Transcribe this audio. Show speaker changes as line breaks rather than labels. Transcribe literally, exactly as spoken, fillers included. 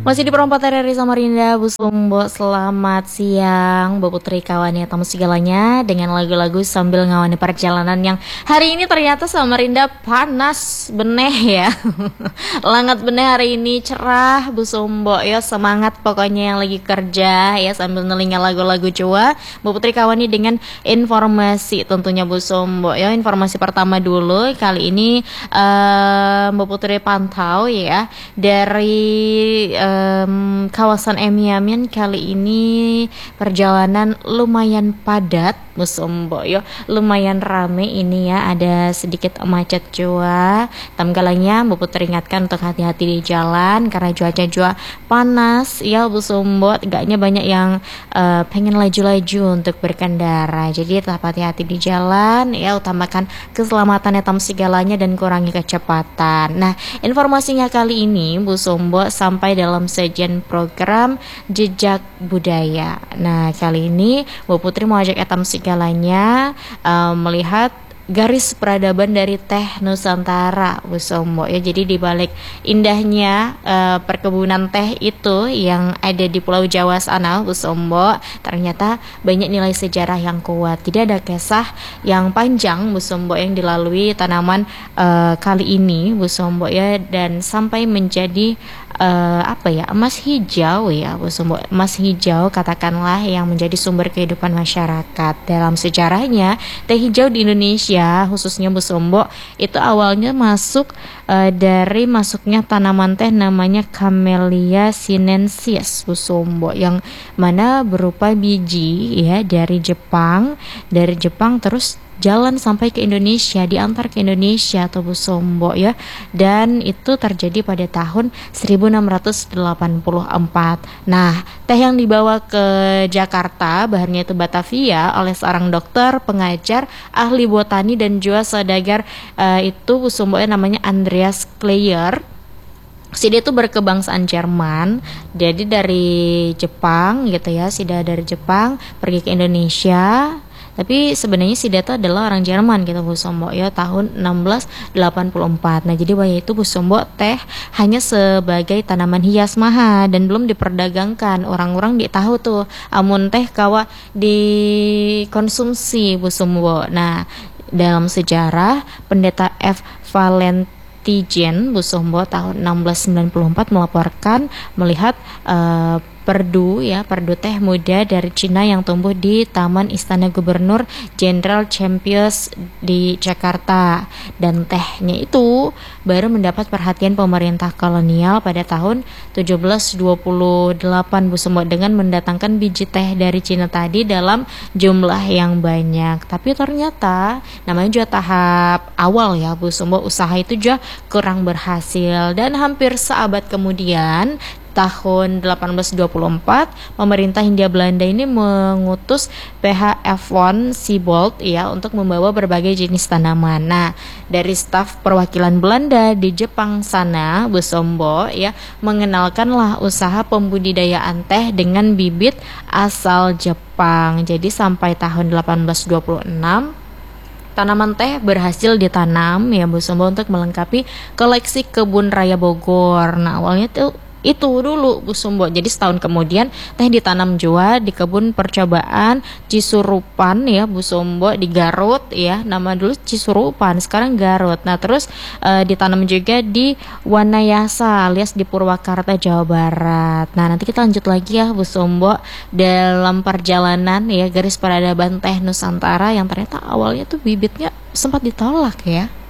Masih di perempat R R I Samarinda, Bu Sumbo. Selamat siang, Bu Putri kawannya tamu segalanya, dengan lagu-lagu sambil ngawani perjalanan yang hari ini ternyata Samarinda panas beneh ya. Langat beneh hari ini, cerah Bu Sumbo ya, semangat pokoknya yang lagi kerja ya sambil nelinga lagu-lagu Jawa. Bu Putri kawani dengan informasi tentunya Bu Sumbo ya. Informasi pertama dulu kali ini uh, Bu Putri pantau ya dari uh, Um, kawasan Emiamin kali ini perjalanan lumayan padat Bu Sumbo ya, lumayan rame ini ya, ada sedikit macet jua. Tamgalanya Bu Putri ingatkan untuk hati-hati di jalan karena cuaca jua panas ya Bu Sumbo. Gaknya banyak yang uh, pengen laju-laju untuk berkendara, jadi tetap hati-hati di jalan ya, utamakan keselamatan ya tamu segalanya dan kurangi kecepatan. Nah, informasinya kali ini Bu Sumbo sampai dalam sajian program Jejak Budaya. Nah, kali ini Bu Putri mau ajak etam segalanya uh, melihat garis peradaban dari teh Nusantara Bu Sumbo ya. Jadi di balik indahnya uh, perkebunan teh itu yang ada di Pulau Jawa sana Bu Sumbo, ternyata banyak nilai sejarah yang kuat. Tidak ada kisah yang panjang Bu Sumbo yang dilalui tanaman uh, kali ini Bu Sumbo ya, dan sampai menjadi uh, apa ya, emas hijau ya Bu Sumbo. Emas hijau katakanlah yang menjadi sumber kehidupan masyarakat. Dalam sejarahnya teh hijau di Indonesia khususnya Bu Sumbo itu awalnya masuk uh, dari masuknya tanaman teh namanya Camellia sinensis Bu Sumbo, yang mana berupa biji ya dari Jepang, dari Jepang terus jalan sampai ke Indonesia, diantar ke Indonesia atau Bu Sumbo ya, dan itu terjadi pada tahun seribu enam ratus delapan puluh empat. Nah, teh yang dibawa ke Jakarta bahannya itu Batavia oleh seorang dokter, pengajar, ahli botani dan juga saudagar uh, itu Bu Sumbo ya, namanya Andreas Kleyer. Si dia itu berkebangsaan Jerman, jadi dari Jepang gitu ya, si dia dari Jepang pergi ke Indonesia. Tapi sebenarnya si Data adalah orang Jerman gitu Bu Sumbo ya, tahun enam belas delapan puluh empat. Nah, jadi waktu itu Bu Sumbo teh hanya sebagai tanaman hias maha dan belum diperdagangkan. Orang-orang di tahu tuh amun teh kawa dikonsumsi Bu Sumbo. Nah, dalam sejarah Pendeta F. Valentigen Bu Sumbo tahun enam belas sembilan puluh empat melaporkan melihat uh, perdu ya, perdu teh muda dari Cina yang tumbuh di Taman Istana Gubernur Jenderal Champions di Jakarta, dan tehnya itu baru mendapat perhatian pemerintah kolonial pada tahun tujuh belas dua puluh delapan Bu Sumbo dengan mendatangkan biji teh dari Cina tadi dalam jumlah yang banyak. Tapi ternyata namanya juga tahap awal ya Bu Sumbo, usaha itu juga kurang berhasil, dan hampir seabad kemudian tahun delapan belas dua puluh empat pemerintah Hindia Belanda ini mengutus P H F von Siebold ya untuk membawa berbagai jenis tanaman. Nah, dari staf perwakilan Belanda di Jepang sana Bu Sumbo ya mengenalkanlah usaha pembudidayaan teh dengan bibit asal Jepang. Jadi sampai tahun delapan belas dua puluh enam tanaman teh berhasil ditanam ya Bu Sumbo untuk melengkapi koleksi kebun raya Bogor. Nah, awalnya tuh itu dulu Bu Sumbo. Jadi setahun kemudian teh ditanam juga di kebun percobaan Cisurupan ya Bu Sumbo di Garut ya. Nama dulu Cisurupan, sekarang Garut. Nah, terus e, ditanam juga di Wanayasa alias di Purwakarta Jawa Barat. Nah, nanti kita lanjut lagi ya Bu Sumbo dalam perjalanan ya garis peradaban teh Nusantara yang ternyata awalnya tuh bibitnya sempat ditolak ya.